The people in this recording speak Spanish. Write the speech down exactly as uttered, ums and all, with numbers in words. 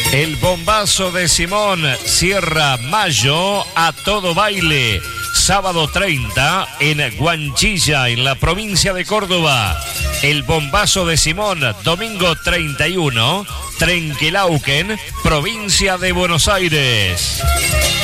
El bombazo de Simón cierra mayo a todo baile. Sábado treinta en Guanchilla, en la provincia de Córdoba. El bombazo de Simón, domingo treinta y uno, Trenquelauquen, provincia de Buenos Aires.